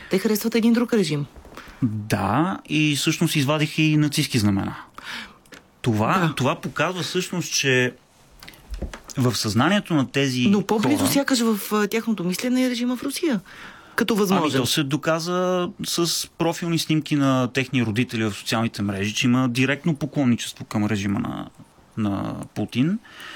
Те харесват един друг режим. Да, и всъщност извадиха и нацистки знамена. Това показва всъщност, че в съзнанието на тези Но по-близо хора... сякаш в тяхното мислене е режима в Русия. Като възможен. То се доказа с профилни снимки на техни родители в социалните мрежи, че има директно поклонничество към режима на Путин.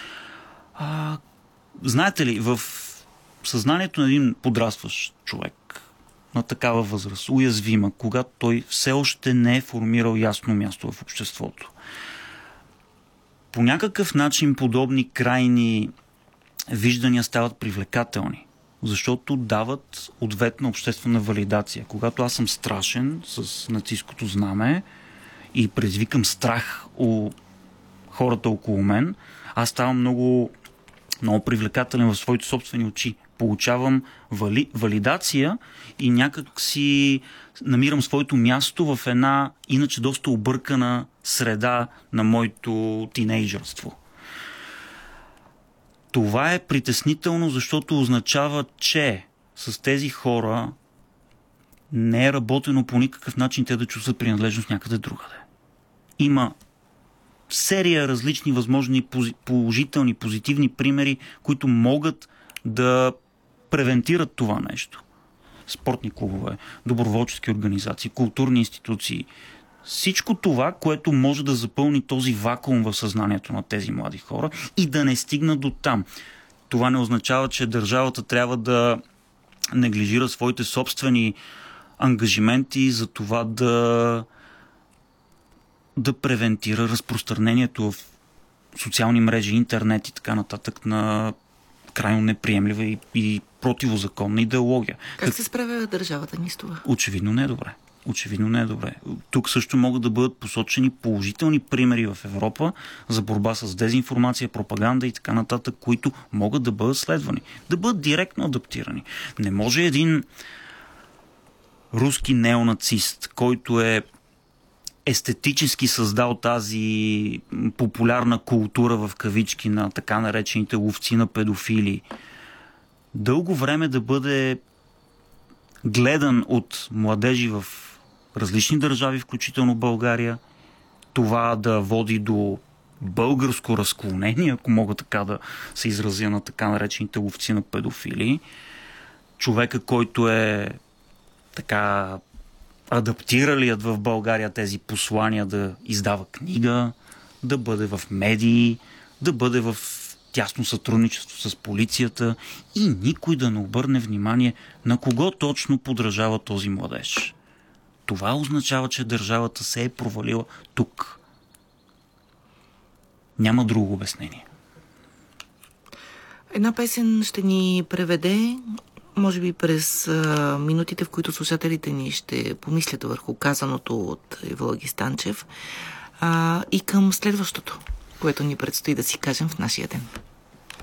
Знаете ли, в съзнанието на един подрастващ човек на такава възраст, уязвима, когато той все още не е формирал ясно място в обществото, по някакъв начин подобни крайни виждания стават привлекателни, защото дават ответна обществена валидация. Когато аз съм страшен с нацистското знаме и предизвикам страх у хората около мен, аз ставам много, много привлекателен в своите собствени очи. Получавам валидация и някак си намирам своето място в една иначе доста объркана среда на моето тинейджърство. Това е притеснително, защото означава, че с тези хора не е работено по никакъв начин те да чувстват принадлежност някъде другаде. Има серия различни възможни положителни, позитивни примери, които могат да превентират това нещо. Спортни клубове, доброволчески организации, културни институции. Всичко това, което може да запълни този вакуум в съзнанието на тези млади хора и да не стигнат до там. Това не означава, че държавата трябва да неглижира своите собствени ангажименти за това да превентира разпространението в социални мрежи, интернет и така нататък на крайно неприемлива и противозаконна идеология. Как се справя държавата ни с това? Очевидно не е добре. Очевидно не е добре. Тук също могат да бъдат посочени положителни примери в Европа за борба с дезинформация, пропаганда и така нататък, които могат да бъдат следвани. Да бъдат директно адаптирани. Не може един руски неонацист, който е естетически създал тази популярна култура в кавички на така наречените ловци на педофили, дълго време да бъде гледан от младежи в различни държави, включително България, това да води до българско разклонение, ако мога така да се изразя, на така наречените ловци на педофили. Човека, който е така адаптиралият в България тези послания, да издава книга, да бъде в медии, да бъде в тясно сътрудничество с полицията и никой да не обърне внимание на кого точно подражава този младеж. Това означава, че държавата се е провалила тук. Няма друго обяснение. Една песен ще ни преведе, може би през минутите, в които слушателите ни ще помислят върху казаното от Евлоги Станчев, и към следващото, което ни предстои да си кажем в нашия ден.